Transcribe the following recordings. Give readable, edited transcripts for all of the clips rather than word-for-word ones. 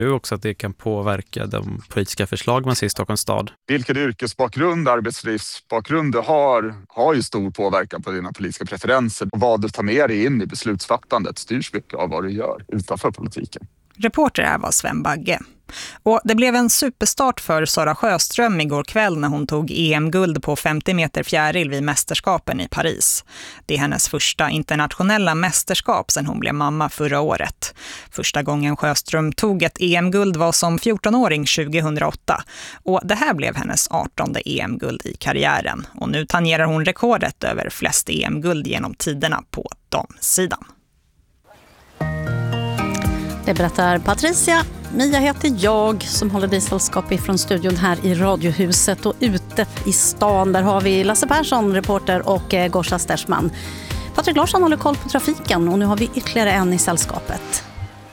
Det är också att det kan påverka de politiska förslag man ser i Stockholms stad. Vilken yrkesbakgrund, arbetslivsbakgrund du har ju stor påverkan på dina politiska preferenser. Och vad du tar med dig in i beslutsfattandet styrs mycket av vad du gör utanför politiken. Reporter här var Sven Bagge. Och det blev en superstart för Sara Sjöström igår kväll när hon tog EM-guld på 50 meter fjäril vid mästerskapen i Paris. Det är hennes första internationella mästerskap sedan hon blev mamma förra året. Första gången Sjöström tog ett EM-guld var som 14-åring 2008. Och det här blev hennes 18:e EM-guld i karriären. Och nu tangerar hon rekordet över flest EM-guld genom tiderna på damsidan. Det berättar Patricia. Mia heter jag som håller dig sällskap ifrån studion här i Radiohuset, och ute i stan där har vi Lasse Persson, reporter, och Gorsa Stersman. Patrik Larsson håller koll på trafiken och nu har vi ytterligare en i sällskapet.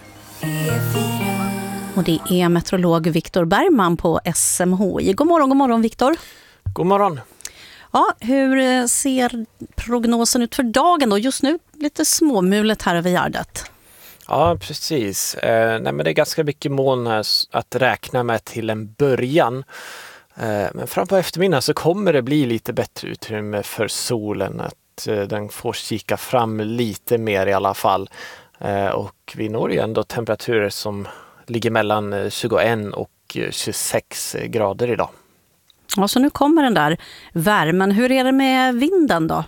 Och det är meteorolog Viktor Bergman på SMHI. God morgon Viktor. God morgon. Ja, hur ser prognosen ut för dagen då? Just nu lite småmulet här över Gärdet. Ja, precis. Men det är ganska mycket moln här att räkna med till en början. Men fram på eftermiddagen så kommer det bli lite bättre utrymme för solen. Att den får kika fram lite mer i alla fall. Och vi når ju ändå temperaturer som ligger mellan 21 och 26 grader idag. Ja, så nu kommer den där värmen. Hur är det med vinden då?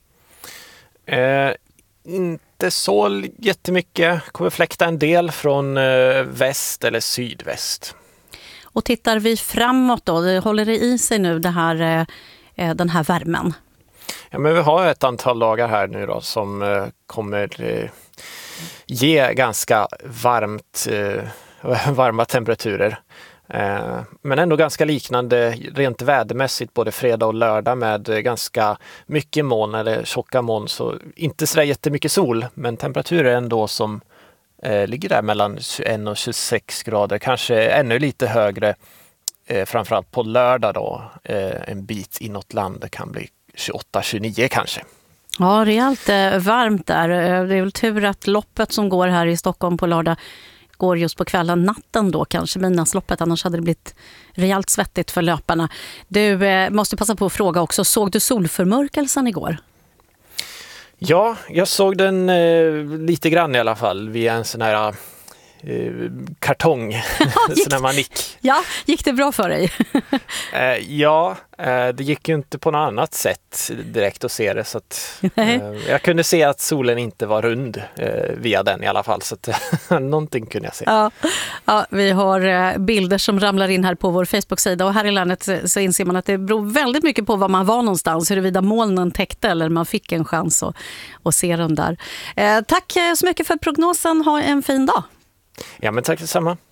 Inte så jättemycket. Kommer fläkta en del från väst eller sydväst. Och tittar vi framåt då, håller det i sig nu den här värmen? Ja, men vi har ett antal dagar här nu då som kommer ge ganska varma temperaturer. Men ändå ganska liknande rent vädermässigt både fredag och lördag med ganska mycket moln eller tjocka moln, så inte så jättemycket sol, men temperaturer ändå som ligger där mellan 21 och 26 grader, kanske ännu lite högre framförallt på lördag då, en bit inåt land, det kan bli 28-29 kanske. Ja, rejält varmt där. Det är väl tur att loppet som går här i Stockholm på lördag går just på kvällen, natten då kanske, midnattsloppet, annars hade det blivit rejält svettigt för löparna. Du måste passa på att fråga också, såg du solförmörkelsen igår? Ja, jag såg den lite grann i alla fall via en sån här kartong, sån här manick. Ja, gick det bra för dig? Det gick ju inte på något annat sätt direkt att se det, så att jag kunde se att solen inte var rund via den i alla fall, så att någonting kunde jag se. Ja, vi har bilder som ramlar in här på vår Facebook-sida, och här i landet så inser man att det beror väldigt mycket på var man var någonstans, huruvida molnen täckte eller man fick en chans att se dem där. Tack så mycket för prognosen, ha en fin dag. Ja, men tack detsamma.